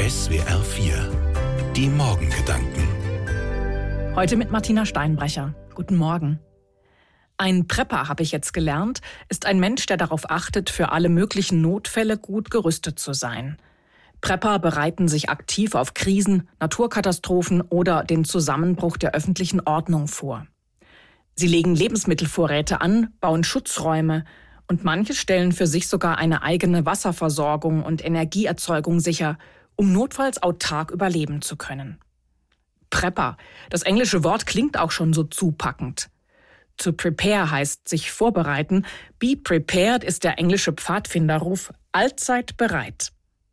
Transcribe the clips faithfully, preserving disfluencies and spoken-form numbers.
S W R vier. Die Morgengedanken. Heute mit Martina Steinbrecher. Guten Morgen. Ein Prepper, habe ich jetzt gelernt, ist ein Mensch, der darauf achtet, für alle möglichen Notfälle gut gerüstet zu sein. Prepper bereiten sich aktiv auf Krisen, Naturkatastrophen oder den Zusammenbruch der öffentlichen Ordnung vor. Sie legen Lebensmittelvorräte an, bauen Schutzräume und manche stellen für sich sogar eine eigene Wasserversorgung und Energieerzeugung sicher, um notfalls autark überleben zu können. Prepper, das englische Wort klingt auch schon so zupackend. To prepare heißt sich vorbereiten, be prepared ist der englische Pfadfinderruf, allzeit bereit.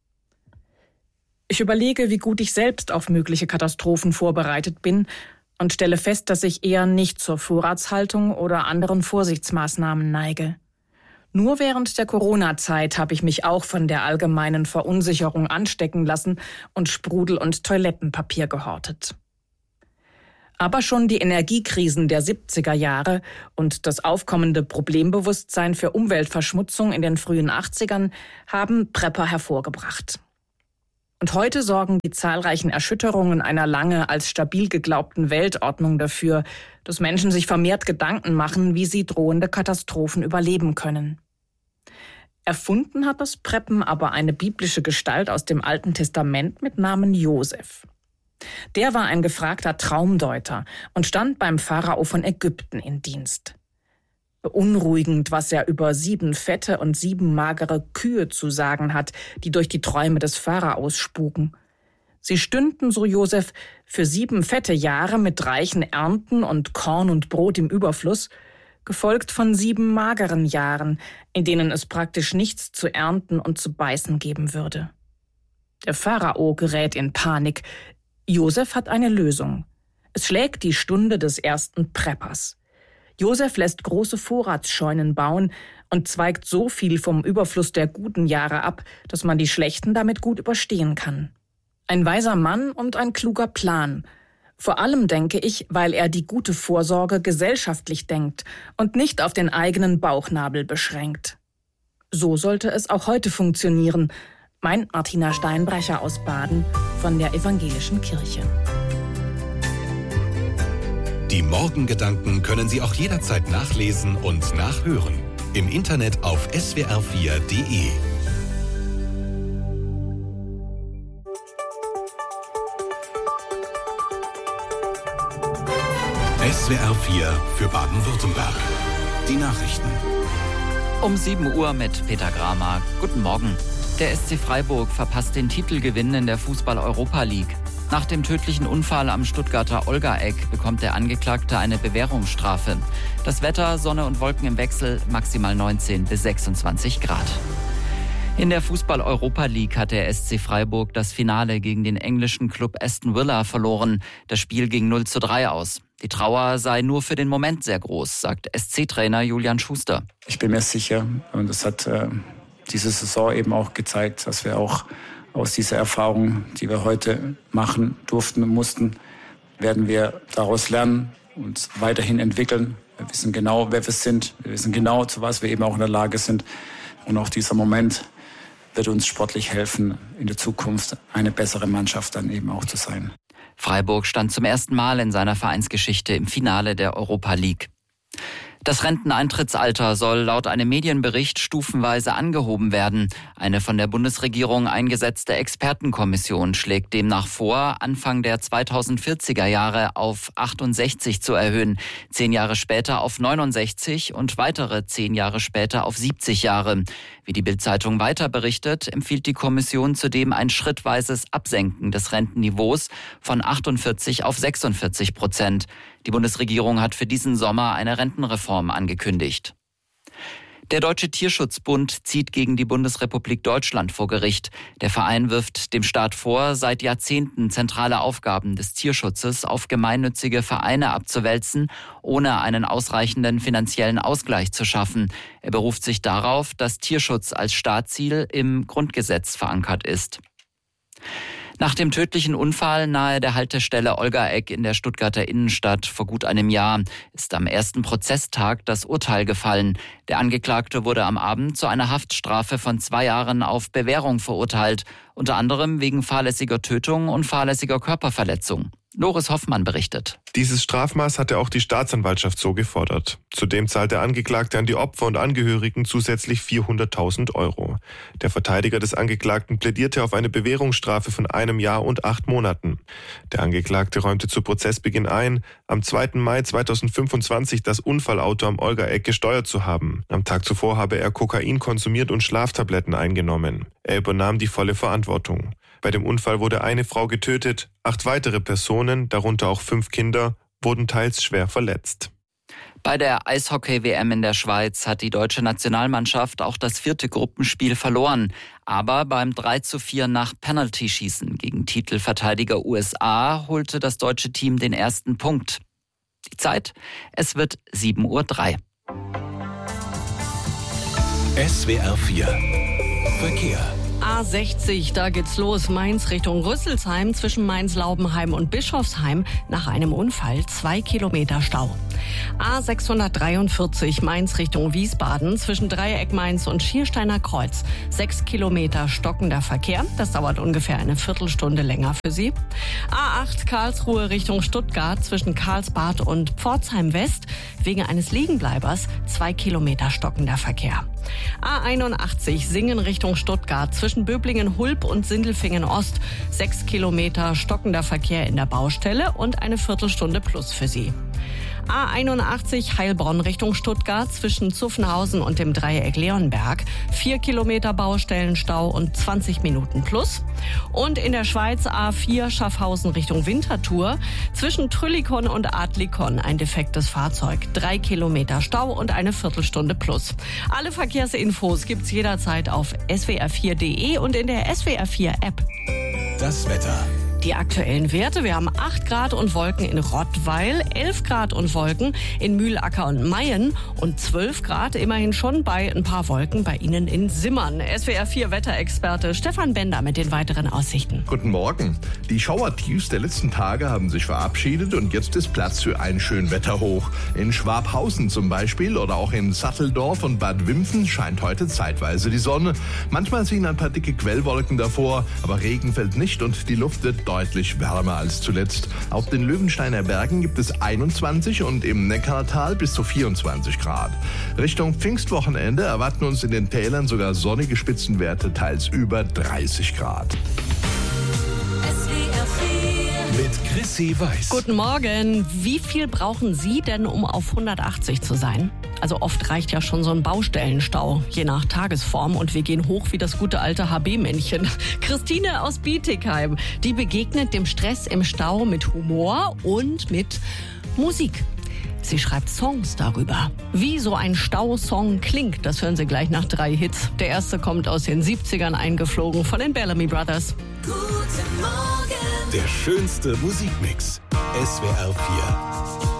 Ich überlege, wie gut ich selbst auf mögliche Katastrophen vorbereitet bin und stelle fest, dass ich eher nicht zur Vorratshaltung oder anderen Vorsichtsmaßnahmen neige. Nur während der Corona-Zeit habe ich mich auch von der allgemeinen Verunsicherung anstecken lassen und Sprudel- und Toilettenpapier gehortet. Aber schon die Energiekrisen der siebziger Jahre und das aufkommende Problembewusstsein für Umweltverschmutzung in den frühen achtzigern haben Prepper hervorgebracht. Und heute sorgen die zahlreichen Erschütterungen einer lange als stabil geglaubten Weltordnung dafür, dass Menschen sich vermehrt Gedanken machen, wie sie drohende Katastrophen überleben können. Erfunden hat das Preppen aber eine biblische Gestalt aus dem Alten Testament mit Namen Josef. Der war ein gefragter Traumdeuter und stand beim Pharao von Ägypten in Dienst. Beunruhigend, was er über sieben fette und sieben magere Kühe zu sagen hat, die durch die Träume des Pharaos spuken. Sie stünden, so Josef, für sieben fette Jahre mit reichen Ernten und Korn und Brot im Überfluss, gefolgt von sieben mageren Jahren, in denen es praktisch nichts zu ernten und zu beißen geben würde. Der Pharao gerät in Panik. Josef hat eine Lösung. Es schlägt die Stunde des ersten Preppers. Josef lässt große Vorratsscheunen bauen und zweigt so viel vom Überfluss der guten Jahre ab, dass man die schlechten damit gut überstehen kann. Ein weiser Mann und ein kluger Plan. Vor allem denke ich, weil er die gute Vorsorge gesellschaftlich denkt und nicht auf den eigenen Bauchnabel beschränkt. So sollte es auch heute funktionieren, meint Martina Steinbrecher aus Baden von der Evangelischen Kirche. Die Morgengedanken können Sie auch jederzeit nachlesen und nachhören. Im Internet auf S W R vier Punkt D E. S W R vier für Baden-Württemberg. Die Nachrichten. Um sieben Uhr mit Peter Gramer. Guten Morgen. Der S C Freiburg verpasst den Titelgewinn in der Fußball-Europa League. Nach dem tödlichen Unfall am Stuttgarter Olga-Eck bekommt der Angeklagte eine Bewährungsstrafe. Das Wetter, Sonne und Wolken im Wechsel, maximal neunzehn bis sechsundzwanzig Grad. In der Fußball-Europa League hat der S C Freiburg das Finale gegen den englischen Club Aston Villa verloren. Das Spiel ging null zu drei aus. Die Trauer sei nur für den Moment sehr groß, sagt S C-Trainer Julian Schuster. Ich bin mir sicher, und das hat äh, diese Saison eben auch gezeigt, dass wir auch aus dieser Erfahrung, die wir heute machen durften und mussten, werden wir daraus lernen und weiterhin entwickeln. Wir wissen genau, wer wir sind. Wir wissen genau, zu was wir eben auch in der Lage sind. Und auch dieser Moment wird uns sportlich helfen, in der Zukunft eine bessere Mannschaft dann eben auch zu sein. Freiburg stand zum ersten Mal in seiner Vereinsgeschichte im Finale der Europa League. Das Renteneintrittsalter soll laut einem Medienbericht stufenweise angehoben werden. Eine von der Bundesregierung eingesetzte Expertenkommission schlägt demnach vor, Anfang der zweitausendvierziger Jahre auf achtundsechzig zu erhöhen, zehn Jahre später auf neunundsechzig und weitere zehn Jahre später auf siebzig Jahre. Wie die Bild-Zeitung weiter berichtet, empfiehlt die Kommission zudem ein schrittweises Absenken des Rentenniveaus von achtundvierzig auf sechsundvierzig Prozent. Die Bundesregierung hat für diesen Sommer eine Rentenreform angekündigt. Der Deutsche Tierschutzbund zieht gegen die Bundesrepublik Deutschland vor Gericht. Der Verein wirft dem Staat vor, seit Jahrzehnten zentrale Aufgaben des Tierschutzes auf gemeinnützige Vereine abzuwälzen, ohne einen ausreichenden finanziellen Ausgleich zu schaffen. Er beruft sich darauf, dass Tierschutz als Staatsziel im Grundgesetz verankert ist. Nach dem tödlichen Unfall nahe der Haltestelle Olgaegg in der Stuttgarter Innenstadt vor gut einem Jahr ist am ersten Prozesstag das Urteil gefallen. Der Angeklagte wurde am Abend zu einer Haftstrafe von zwei Jahren auf Bewährung verurteilt, unter anderem wegen fahrlässiger Tötung und fahrlässiger Körperverletzung. Loris Hoffmann berichtet. Dieses Strafmaß hatte auch die Staatsanwaltschaft so gefordert. Zudem zahlt der Angeklagte an die Opfer und Angehörigen zusätzlich vierhunderttausend Euro. Der Verteidiger des Angeklagten plädierte auf eine Bewährungsstrafe von einem Jahr und acht Monaten. Der Angeklagte räumte zu Prozessbeginn ein, am zweiten Mai zweitausendfünfundzwanzig das Unfallauto am Olgaegg gesteuert zu haben. Am Tag zuvor habe er Kokain konsumiert und Schlaftabletten eingenommen. Er übernahm die volle Verantwortung. Bei dem Unfall wurde eine Frau getötet, acht weitere Personen, darunter auch fünf Kinder, wurden teils schwer verletzt. Bei der Eishockey-W M in der Schweiz hat die deutsche Nationalmannschaft auch das vierte Gruppenspiel verloren. Aber beim drei zu vier nach Penalty-Schießen gegen Titelverteidiger U S A holte das deutsche Team den ersten Punkt. Die Zeit? Es wird sieben Uhr drei. S W R vier Verkehr. A sechzig, da geht's los. Mainz Richtung Rüsselsheim zwischen Mainz-Laubenheim und Bischofsheim nach einem Unfall. Zwei Kilometer Stau. A sechshundertdreiundvierzig Mainz Richtung Wiesbaden zwischen Dreieck Mainz und Schiersteiner Kreuz. Sechs Kilometer stockender Verkehr. Das dauert ungefähr eine Viertelstunde länger für Sie. A acht Karlsruhe Richtung Stuttgart zwischen Karlsbad und Pforzheim West wegen eines Liegenbleibers. Zwei Kilometer stockender Verkehr. A einundachtzig Singen Richtung Stuttgart zwischen Böblingen-Hulb und Sindelfingen-Ost. Sechs Kilometer stockender Verkehr in der Baustelle und eine Viertelstunde plus für Sie. A einundachtzig Heilbronn Richtung Stuttgart zwischen Zuffenhausen und dem Dreieck Leonberg. Vier Kilometer Baustellenstau und zwanzig Minuten plus. Und in der Schweiz A vier Schaffhausen Richtung Winterthur zwischen Trüllikon und Adlikon ein defektes Fahrzeug. Drei Kilometer Stau und eine Viertelstunde plus. Alle Verkehrsinfos gibt's jederzeit auf S W R vier Punkt de und in der S W R vier App. Das Wetter. Die aktuellen Werte: Wir haben acht Grad und Wolken in Rottweil, elf Grad und Wolken in Mühlacker und Mayen und zwölf Grad immerhin schon bei ein paar Wolken bei Ihnen in Simmern. S W R vier Wetterexperte Stefan Bender mit den weiteren Aussichten. Guten Morgen. Die Schauertiefs der letzten Tage haben sich verabschiedet und jetzt ist Platz für ein Schönwetterhoch. In Schwabhausen zum Beispiel oder auch in Satteldorf und Bad Wimpfen scheint heute zeitweise die Sonne. Manchmal ziehen ein paar dicke Quellwolken davor, aber Regen fällt nicht und die Luft wird deutlich wärmer als zuletzt. Auf den Löwensteiner Bergen gibt es einundzwanzig und im Neckartal bis zu vierundzwanzig Grad. Richtung Pfingstwochenende erwarten uns in den Tälern sogar sonnige Spitzenwerte, teils über dreißig Grad. Mit Chrissy Weiß. Guten Morgen. Wie viel brauchen Sie denn, um auf hundertachtzig zu sein? Also oft reicht ja schon so ein Baustellenstau, je nach Tagesform. Und wir gehen hoch wie das gute alte H B-Männchen. Christine aus Bietigheim, die begegnet dem Stress im Stau mit Humor und mit Musik. Sie schreibt Songs darüber. Wie so ein Stausong klingt, das hören Sie gleich nach drei Hits. Der erste kommt aus den siebzigern eingeflogen von den Bellamy Brothers. Guten Morgen. Der schönste Musikmix. S W R vier.